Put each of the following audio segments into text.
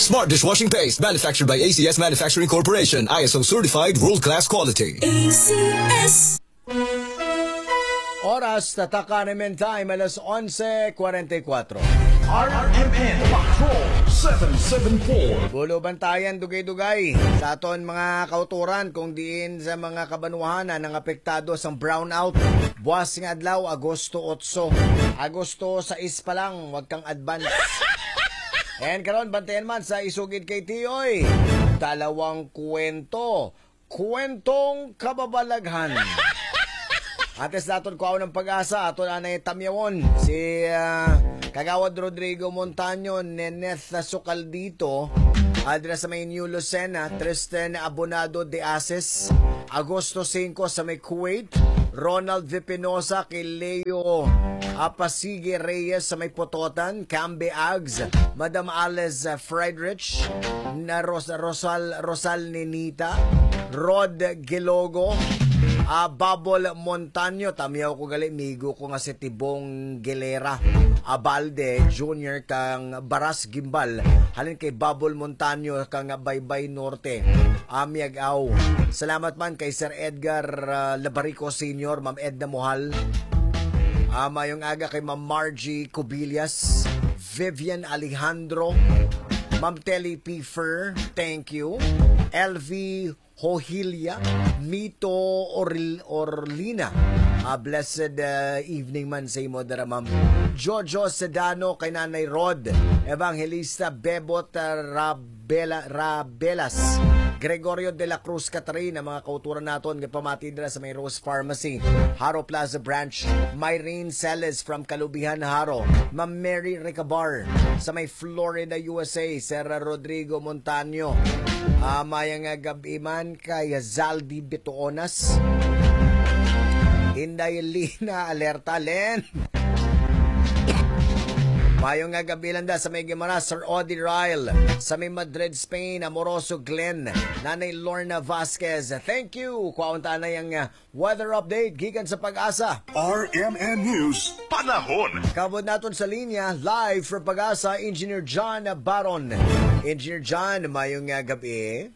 Smart dishwashing paste manufactured by ACS Manufacturing Corporation. ISO certified world-class quality. ACS. Oras, Tataka naman time, alas 11:44. RMN Patrol 774. Bulo bantayan, dugay-dugay sa aton mga kauturan kung diin sa mga kabanuhanan ng apektado sa brownout. Buwas nga adlaw, Agosto 8. Agosto 6 pa lang, wag kang advance. And karon bantayan man sa isugid kay Tiyoy. Dalawang kwento. Kwentong kababalaghan. Ates naton ko ng pag-asa, aton anay tamyawon si Kagawad Rodrigo Montaño, Neneth Sukaldito, adra sa may New Lucena, Tristan Abonado de Ases, Agosto 5 sa may Kuwait, Ronald Vipinosa kay Leo Apasige Reyes sa may Pototan, Cambe Ags, Madam Alice Friedrich, na Rosal Nenita, Rod Gelogo, Babol Montaño, tamiyaw ko gali, migo ko nga si Tibong Gelera, Abalde Jr. kang Baras Gimbal, halin kay Babol Montaño kang Baybay Norte, Amiagaw. Salamat man kay Sir Edgar Labarico Sr., Ma'am Edna Mohal, mayong aga kay Ma'am Margie Cubillas, Vivian Alejandro, Ma'am Telly P. Fur, thank you, LV Hohilia, Mito Orlina, blessed evening man sa imo dara ma'am. Jojo Sedano kay Nanay Rod, Evangelista Bebot Rabelas, Gregorio de la Cruz Catarina, mga kauturan naton nga pamati dira sa may Rose Pharmacy, Haro Plaza Branch, Myrene Celes from Kalubihan, Haro, Ma'am Mary Recabar sa may Florida, USA, Sir Rodrigo Montaño, mayang gabi man kay Zaldi Bituonas, Inday Lina Alerta Len, mayong gabi landa sa may Gimara, Sir Odi Ryle sa may Madrid, Spain, Amoroso Glenn, Nanay Lorna Vasquez, thank you. Kuwaunta na yung weather update gikan sa Pag-asa. RMN News Panahon. Kabod naton sa linya live from Pag-asa, Engineer John Baron. Engineer John, mayong gabi.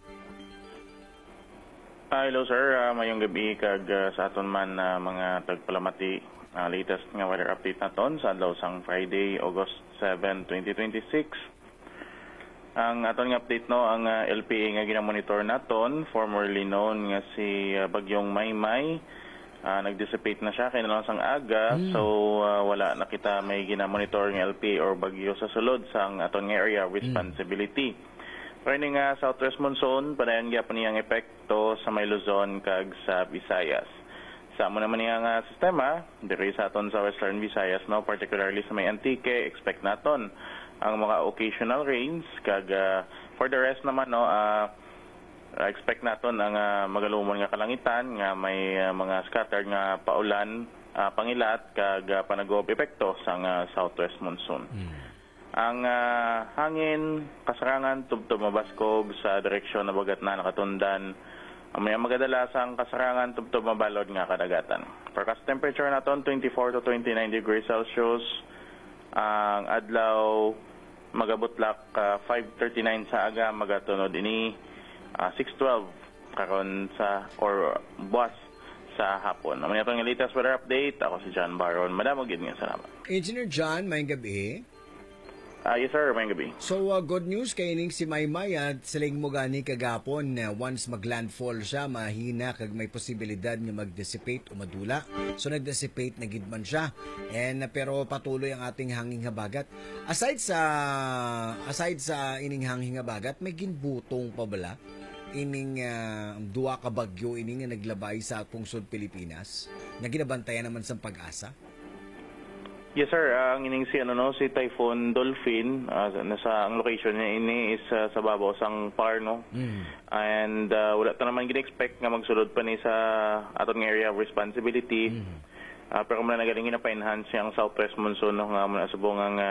Hello sir, mayong gabi kag sa aton man mga tagpalamati. Latest nga weather update naton sa adlaw sang Friday, August 7, 2026. Ang aton nga update no, ang LPA nga ginamonitor naton, formerly known nga si Bagyong Maymay, nag-dissipate na siya kay na lang sang aga, so wala na kita may ginamonitor nga LPA or bagyo sa sulod sang aton nga area of responsibility. Pero ini nga southwest monsoon, padayon gyapon niyang epekto sa may Luzon kag sa Visayas. Sa mo naman niyang sistema, diri sa aton sa Western Visayas, no, particularly sa may Antique, expect naton ang mga occasional rains kag for the rest naman no, expect naton ang magalumon nga kalangitan nga may mga scattered nga paulan, pangilat kag panag-o epekto sa southwest monsoon. Ang hangin kasarangan tubtob mabaskog sa direksyon na bagat na nakatundan. May magadalasang kasarangan tubtob mabalod nga kadagatan. Forecast temperature naton 24 to 29 degrees Celsius. Ang adlaw magabutlak 5:39 sa aga, magatunod ini 6:12 karon sa or buwas sa hapon. Ang atong latest weather update, ako si John Baron. Madamo gid nga salamat. Engineer John, may gabi. Yes sir, may gabi. So good news kay ning si Maymay at siling mo gani kagapon na once maglandfall siya, mahina kag may posibilidad nga mag-dissipate o madula. So nag-dissipate na gid man siya. And pero patuloy ang ating hanging habagat. Aside sa ining hanging habagat, may ginbutong pa bala ining duwa ka bagyo ining nga naglabay sa pungsod Pilipinas. Na ginabantayan naman sa Pag-asa. Yes sir, ang ining si Typhoon Dolphin, nasa ang location niya ini is sa babaw sang Parno. And wala ta naman gina-expect nga magsulod pa ni sa aton nga area of responsibility. Pero kung nagaling pa-enhance ang southwest monsoon no, nga muna subong nga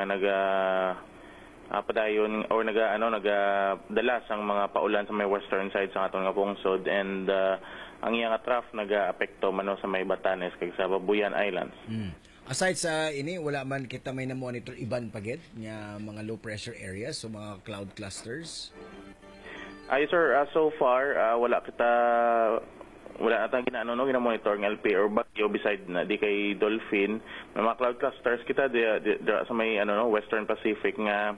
padayon or nagadala sang mga paulan sa may western side sa aton nga pungsod, and ang iyang trough naga-apekto man sa may Batanes kag sa Babuyan Islands. Aside sa ini, wala man kita may na-monitor iban pagid nga mga low pressure areas so mga cloud clusters. Ay sir, so far wala natang gina-monitor ng LP or bagyo beside na di kay Dolphin. May mga cloud clusters kita di sa may Western Pacific nga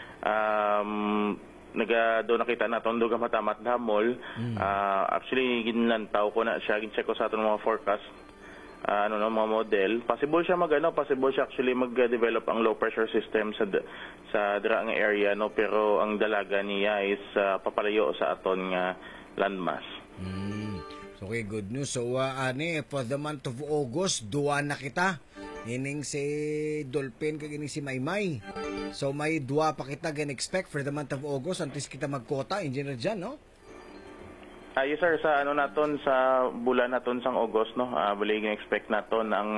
do nakita na tondo matamat damol. Actually ginlantaw ko na siya, gin-check ko sa aton mga forecast. Mga model, possible siya actually mag-develop ang low pressure system sa dira nga area pero ang dalaga niya is papalayo sa aton nga landmass. Okay, good news. So for the month of August, duwa na kita. Ining si Dolphin kag ining si Maymay. So may duwa pa kita expect for the month of August antes kita magkota engineer dyan, no? Yes sir, sa naton sa bulan naton sang August bali expect naton ang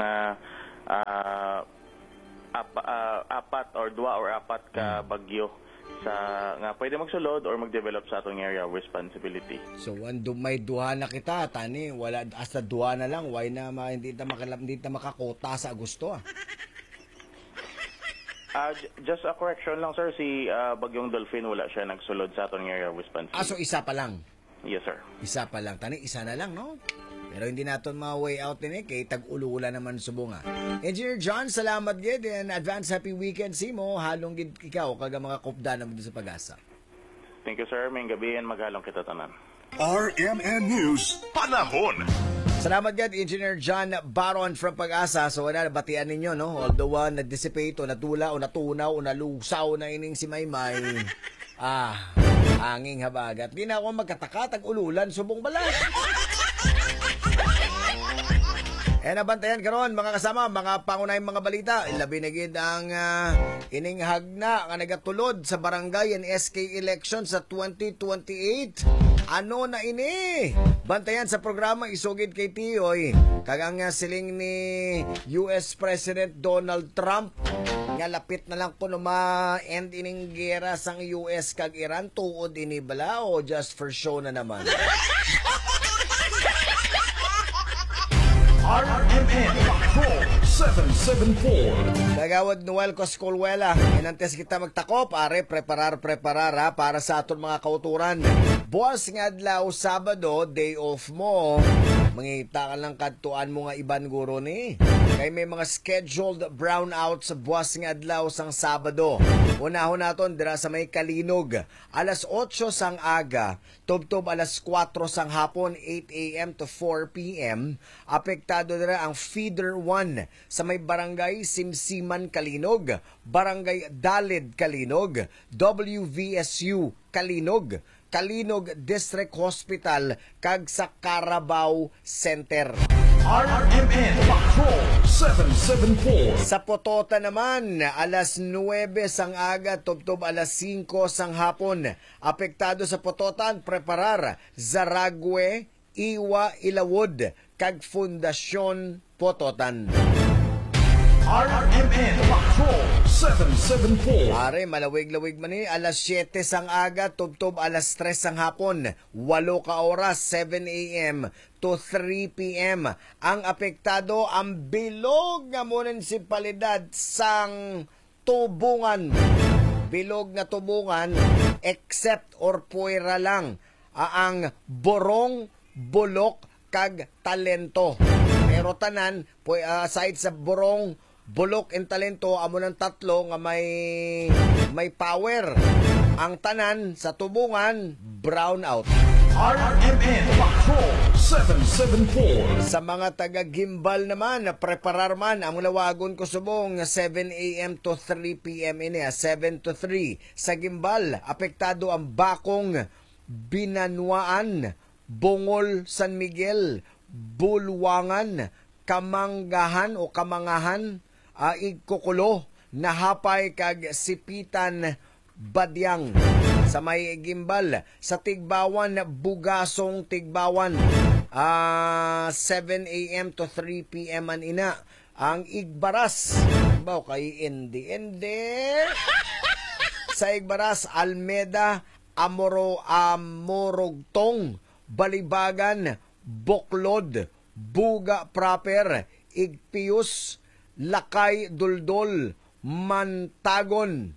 apat ka bagyo sa nga pwede magsulod or mag-develop sa atong area of responsibility. So may duha na kita tani, wala hasta duha na lang, why na hindi ta makakota sa Agosto Just a correction lang sir, si bagyong Dolphin wala siya nagsulod sa atong area of responsibility. So isa pa lang. Yes, sir. Isa pa lang. Tani, isa na lang, no? Pero hindi natin ma-way out din kay tag-ulula naman subunga. Engineer John, salamat gid and advance happy weekend si mo. Halong gid ikaw kaga mga kopda na mo sa Pag-asa. Thank you, sir. May gabi and maghalong kita tanan. RMN News, panahon. Salamat gid Engineer John Baron from Pag-asa. So wala batian ninyo, no? Although na-dissipate o natula o natunaw o nalusaw na ining si Maymay. Hanging habagat. Di na ako magkataka, tag-ululan, subong balat. Nabantayan karon mga kasama, mga pangunahing mga balita. Ilabi na gid ang ining hagna nga nagatulod sa barangay and SK election sa 2028. Ano na ini? Bantayan sa programa Isugid kay Tiyoy. Kagang siling ni US President Donald Trump nga lapit na lang kuno ma-end ining gera sang US kag Iran tuod ini bala o just for show na naman. RMN Patrol 774. Nagawad Noel Coscolwela. Inantes kita magtakop. Are, preparar para sa aton mga kauturan. Buwas nga adlaw Sabado, day off mo. Mangita ka lang kadtuan mo nga iban guro ni. Kay may mga scheduled brownout sa buwas nga adlaw sang Sabado. Unahon naton dira sa may Kalinog. Alas 8 sang aga. Tubtob alas 4 sang hapon, 8 a.m. to 4 p.m. Apektado dira ang Feeder 1 sa may Barangay Simsiman Kalinog, Barangay Dalid Kalinog, WVSU Kalinog, Kalinog District Hospital kag sa Carabao Center. RMN Patrol 774. Sa Potota naman, alas 9 sang aga, tubtob alas 5 sang hapon. Apektado sa Pototan, preparar Zaragwe, Iwa, Ilawod, kag Fundasyon Pototan. RMN Patrol 774. Are, malawig-lawig man alas 7 sang aga, tubtob alas 3 sang hapon, 8 ka oras, 7 a.m. to 3 p.m. Ang apektado ang bilog nga munisipalidad sang Tubungan. Bilog na Tubungan, except or puwera lang ang Borong, Bulok, kag Talento. Pero tanan, aside sa Borong, Bulok and Talento, amo ng tatlo nga may power. Ang tanan sa Tubungan, brownout. RMN Patrol 774. Sa mga taga-Gimbal naman, preparar man ang lawagon ko subong 7 a.m. to 3 p.m. ini, 7 to 3. Sa Gimbal, apektado ang Bakong, Binanwaan, Bungol, San Miguel, Bulwangan, Kamanggahan o Kamangahan, Igkukulo, Nahapay kag Sipitan, Badyang. Sa may Gimbal, sa Tigbawan, Bugasong, Tigbawan, 7 a.m. to 3 p.m. an ina. Ang Igbaras, baw kay Indi. Sa Igbaras, Almeda, Amorogtong, Balibagan, Buklod, Buga Proper, Igpius, Lakay Duldul, Mantangon,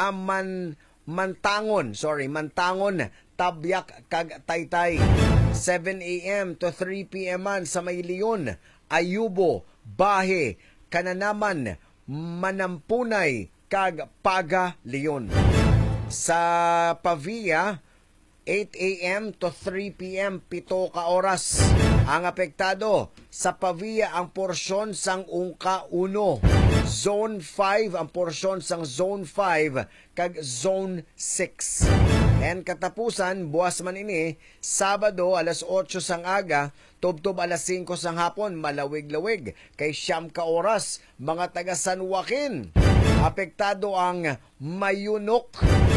Mantangon, Tabyak kag Taytay. 7 a.m. to 3 p.m. sa May Leon, Ayubo, Bahe, Kananaman, Manampunay kag Paga, Leon. Sa Pavia, 8 a.m. to 3 p.m. 7 ka oras. Ang apektado sa Pavia ang porsyon sang Ungka 1. Zone 5 ang porsyon sang Zone 5 kag Zone 6. And katapusan, buwas man ini, Sabado alas 8 sang aga, tubtob alas 5 sang hapon, malawig-lawig, kay siyam ka oras, mga taga San Joaquin. Apektado ang Mayunok,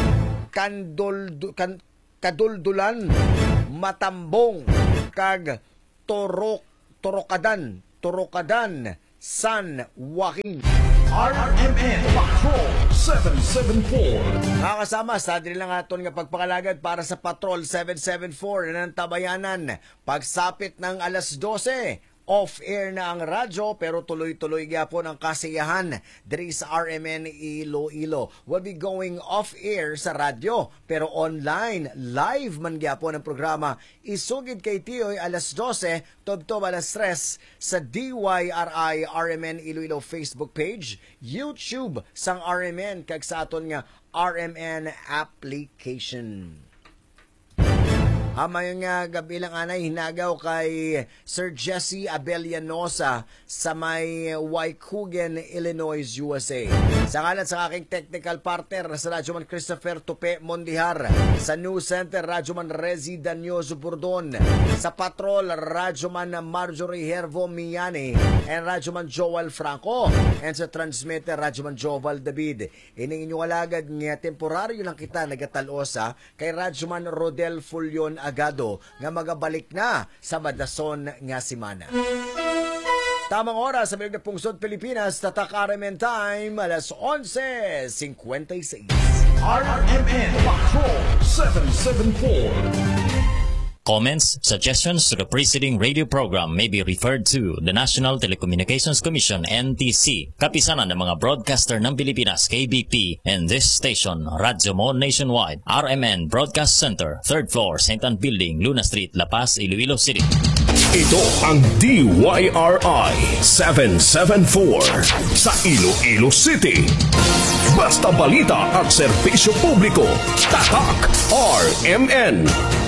Kaduldulan, Matambong, kag Turokadan, San Joaquin. RMN Patrol 774. Nakakasama sa atin lang aton nga pagpakalagad para sa Patrol 774 ng Tabayanan. Pagsapit ng alas 12, off-air na ang radyo pero tuloy-tuloy gyapon ang kasiyahan diri sa RMN Iloilo. We'll be going off-air sa radyo pero online, live man gyapon ang programa. Isugid kay Tioy alas 12, tubtob alas 3 sa DYRI RMN Iloilo Facebook page, YouTube sang RMN kag sa aton nga RMN application. Amayong gabi lang anay hinagaw kay Sir Jesse Abellanosa sa may Waukegan, Illinois, USA. Sa ngalan sa aking technical partner sa Radyoman Christopher Tupe Mondihar, sa News Center Radyoman Rezi Danyoso Burdon, sa Patrol Radyoman Marjorie Hervo Miani and Radyoman Joel Franco, and sa Transmitter Radyoman Joval David. Ining inyong alagad nga temporaryo lang kita nagatalosa kay Radyoman Rodel Fulion Agado nga magabalik na sa madason nga simana. Tamang oras sa Milig na Pungsod, Pilipinas, tatak RMN time, alas 11:56. RMN Patrol 774. Comments, suggestions to the preceding radio program may be referred to the National Telecommunications Commission, NTC, kapisanan ng mga broadcaster ng Pilipinas, KBP, and this station, Radyo Mo Nationwide, RMN Broadcast Center, 3rd floor, St. Anne Building, Luna Street, La Paz, Iloilo City. Ito ang DYRI 774 sa Iloilo City. Basta balita at serbisyo publiko, tatak RMN.